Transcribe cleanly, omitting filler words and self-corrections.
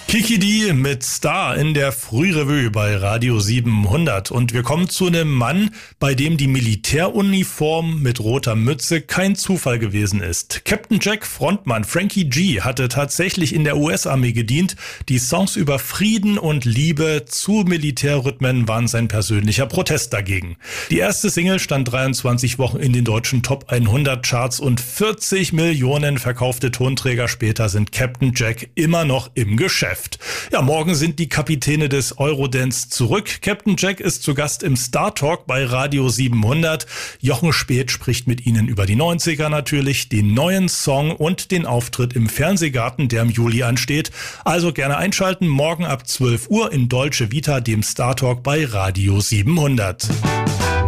Kiki D mit Star in der Frührevue bei Radio 700. Und wir kommen zu einem Mann, bei dem die Militäruniform mit roter Mütze kein Zufall gewesen ist. Captain Jack Frontmann Frankie G hatte tatsächlich in der US-Armee gedient. Die Songs über Frieden und Liebe zu Militärrhythmen waren sein persönlicher Protest dagegen. Die erste Single stand 23 Wochen in den deutschen Top 100 Charts und 40 Millionen verkaufte Tonträger später sind Captain Jack immer noch im Geschäft. Ja, morgen sind die Kapitäne des Eurodance zurück. Captain Jack ist zu Gast im Star Talk bei Radio 700. Jochen Späth spricht mit ihnen über die 90er natürlich, den neuen Song und den Auftritt im Fernsehgarten, der im Juli ansteht. Also gerne einschalten, morgen ab 12 Uhr in Dolce Vita, dem Star Talk bei Radio 700.